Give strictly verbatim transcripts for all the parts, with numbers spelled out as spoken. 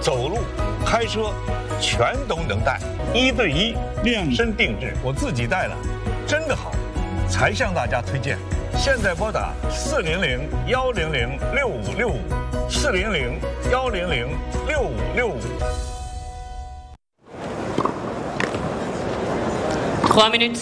走路、开车，全都能戴，一对一量身定制，我自己戴了，真的好，才向大家推荐。现在拨打四零零幺零零六五六五，四零零幺零零六五六五。 Trois minutes。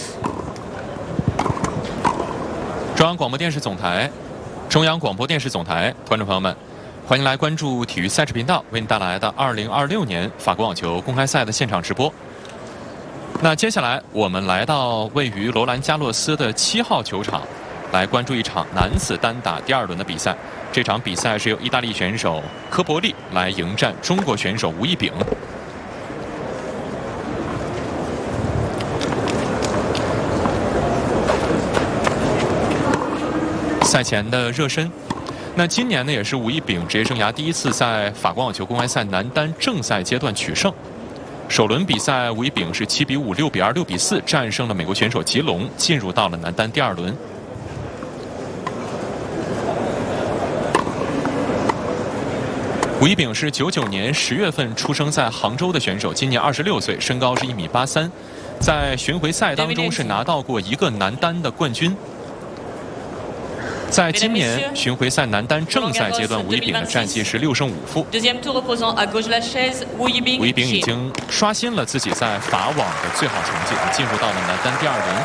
中央广播电视总台，中央广播电视总台，观众朋友们，欢迎来关注体育赛事频道为您带来的二零二六年法国网球公开赛的现场直播。那接下来我们来到位于罗兰加洛斯的七号球场，来关注一场男子单打第二轮的比赛。这场比赛是由意大利选手科博利来迎战中国选手吴亦丙。赛前的热身，那今年呢也是吴亦丙职业生涯第一次在法国网球公开赛男单正赛阶段取胜。首轮比赛，吴亦丙是七比五、六比二、六比四战胜了美国选手吉隆，进入到了男单第二轮。吴亦丙是九九年十月份出生在杭州的选手，今年二十六岁，身高是一米八三，在巡回赛当中是拿到过一个男单的冠军。在今年巡回赛男单正赛阶段，吴亦丙的战绩是六胜五负。吴亦丙已经刷新了自己在法网的最好成绩，进入到了男单第二轮。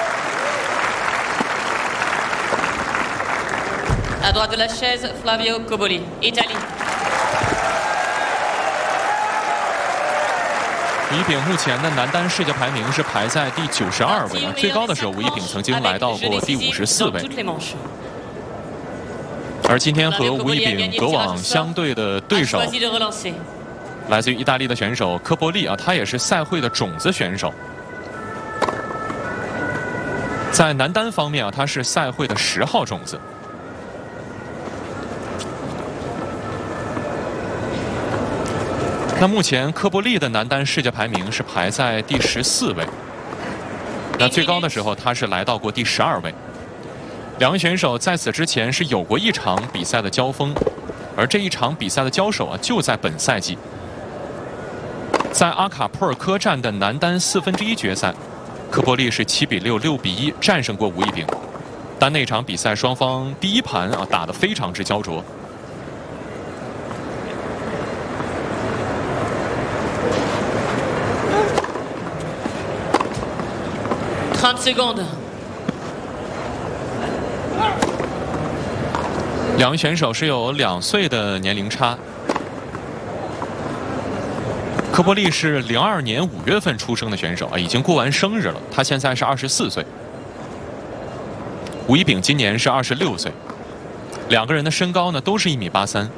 À droite de la chaise, Flavio Cobolli, Italie。 吴亦丙目前的男单世界排名是排在第九十二位，最高的时候吴亦丙曾经来到过第五十四位。而今天和吴亦丙隔网相对的对手，来自于意大利的选手科博利啊，他也是赛会的种子选手。在男单方面啊，他是赛会的十号种子。那目前科博利的男单世界排名是排在第十四位，那最高的时候他是来到过第十二位。两位选手在此之前是有过一场比赛的交锋，而这一场比赛的交手啊就在本赛季，在阿卡普尔科站的男单四分之一决赛，科博利是七比六、六比一战胜过吴亦丙，但那场比赛双方第一盘啊打得非常之焦灼。 三十秒。 两位选手是有两岁的年龄差。科博利是零二年五月份出生的选手啊，已经过完生日了。他现在是二十四岁。吴亦丙今年是二十六岁，两个人的身高呢都是一米八三。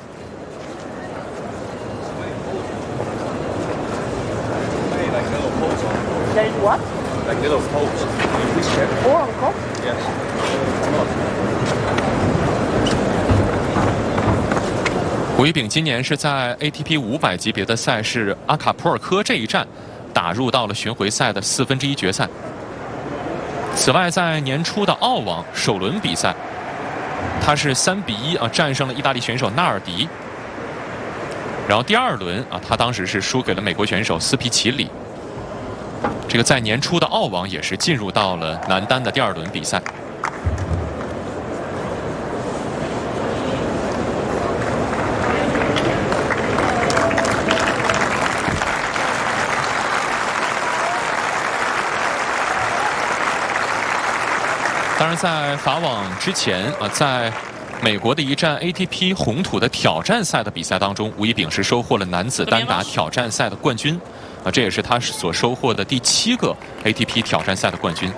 吴亦丙今年是在 A T P 五百级别的赛事阿卡普尔科这一站打入到了巡回赛的四分之一决赛。此外，在年初的澳网首轮比赛，他是三比一啊战胜了意大利选手纳尔迪。然后第二轮啊，他当时是输给了美国选手斯皮齐里。这个在年初的澳网也是进入到了男单的第二轮比赛。当然，在法网之前啊，在美国的一站 A T P 红土的挑战赛的比赛当中，吴亦丙是收获了男子单打挑战赛的冠军，啊，这也是他所收获的第七个 A T P 挑战赛的冠军。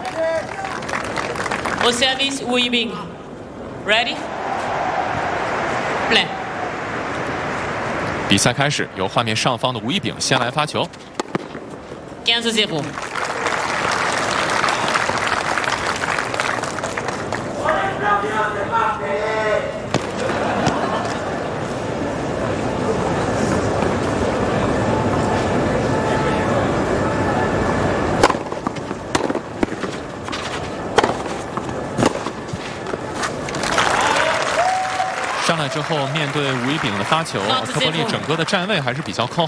Au service, 吴亦丙 ，Ready, Play。 比赛开始，由画面上方的吴亦丙先来发球。 十比零。 上来之后，面对吴亦丙的发球，科博利整个的站位还是比较靠